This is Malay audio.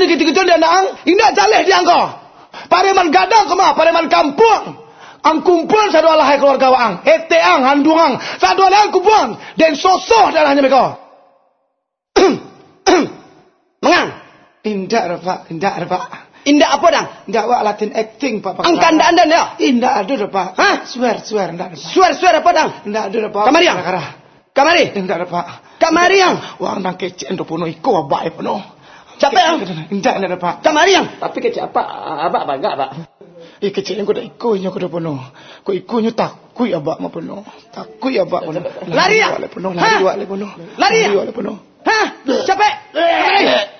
ni kita dia nang, indak jaleh dia angko. Pareman gadang kemah, pareman kampung. Ang kumpul satu alahai keluarga waang, eteang, handungang, satu alahai kumpul, dan sosoh darahnya mereka. Mengang? Indak Pak. Indak apa dang? Indak wak Latin acting Pak. Angkan anda ya? Indak ada Pak. Hah? Swear indak ada. Suar apa dang? Indak ada Pak. Kamari yang? Kamari? Indak ada Pak. Kamari yang? Wang nang kece endo puno iko abak puno. Capek yang? Indak ada Pak. Kamari yang? Tapi kecil abak bangga pak. Kecil yang kuda iko nya kuda puno. Ko iko nya takui abak ma puno. Takui abak puno. Lari ya? Lari wale puno. Lari ya? Puno. Hah? Capek?